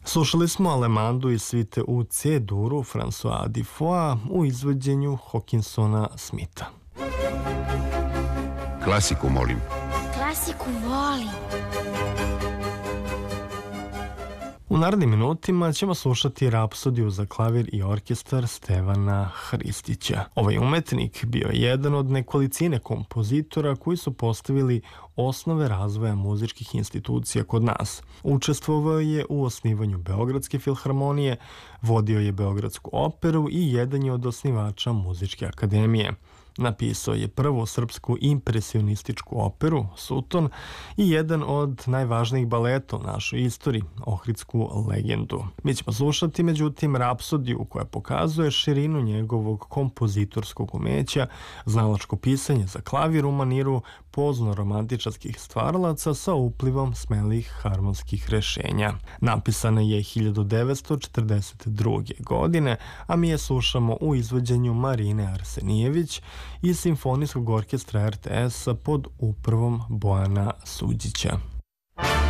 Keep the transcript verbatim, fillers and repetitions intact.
Slušali smo Alemandu iz svite u C-duru François Diffoa u izvođenju Hawkinsona Smitha. Klasiku molim. Klasiku volim. U narednim minutima ćemo slušati rapsodiju za klavir i orkestar Stevana Hristića. Ovaj umetnik bio je jedan od nekolicine kompozitora koji su postavili osnove razvoja muzičkih institucija kod nas. Učestvovao je u osnivanju Beogradske filharmonije, vodio je Beogradsku operu i jedan je od osnivača Muzičke akademije. Napisao je prvu srpsku impresionističku operu, Suton, i jedan od najvažnijih baleta u našoj istoriji, Ohridsku legendu. Mi ćemo slušati, međutim, rapsodiju koja pokazuje širinu njegovog kompozitorskog umeća, znalačko pisanje za klavir u maniru pozno-romantičarskih stvaralaca sa uplivom smelih harmonskih rešenja. Napisana je hiljadu devetsto četrdeset druge. godine, a mi je slušamo u izvođenju Marine Arsenijević i Simfonijskog orkestra R T S-a pod upravom Bojana Suđića.